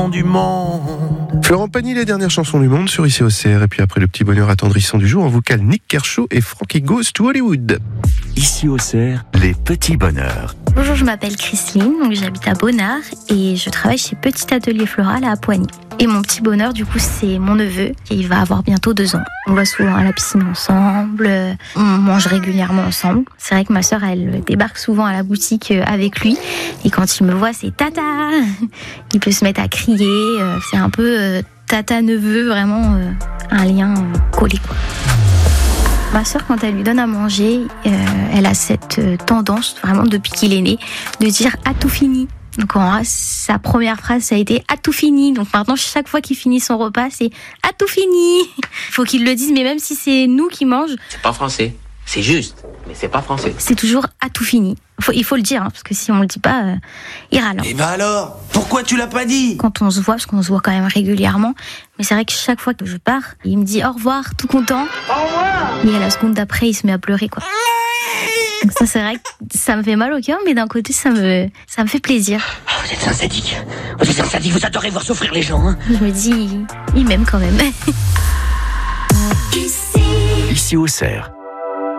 Du monde. Florent Pagny, les dernières chansons du monde sur ICOCR. Et puis après le petit bonheur attendrissant du jour, on vous cale Nick Kershaw et Frankie Goes to Hollywood. ICOCR, les petits bonheurs. Bonjour, je m'appelle Chrisline, donc j'habite à Bonnard et je travaille chez Petit Atelier Floral à Poigny. Et mon petit bonheur, du coup, c'est mon neveu et il va avoir bientôt 2 ans. On va souvent à la piscine ensemble, on mange régulièrement ensemble. C'est vrai que ma sœur, elle débarque souvent à la boutique avec lui et quand il me voit, c'est tata. Il peut se mettre à crier, c'est un peu tata-neveu, vraiment un lien collé, quoi. Ma sœur, quand elle lui donne à manger, elle a cette tendance, vraiment depuis qu'il est né, de dire « à tout fini ». Donc sa première phrase, ça a été « à tout fini ». Donc maintenant, chaque fois qu'il finit son repas, c'est « à tout fini ». Il faut qu'il le dise, mais même si c'est nous qui mangeons... C'est pas français, c'est juste, mais c'est pas français. C'est toujours « à tout fini ». Il faut le dire, hein, parce que si on le dit pas, il râle. Et bah alors, pourquoi tu l'as pas dit? Quand on se voit, parce qu'on se voit quand même régulièrement, mais c'est vrai que chaque fois que je pars, il me dit au revoir, tout content. Au revoir. Et à la seconde d'après, il se met à pleurer, quoi. Donc ça, c'est vrai que ça me fait mal au cœur, mais d'un côté, ça me fait plaisir. Vous êtes un sadique. Vous êtes un sadique, vous adorez voir souffrir les gens, hein. Je me dis, il m'aime quand même. Ici au Cerf.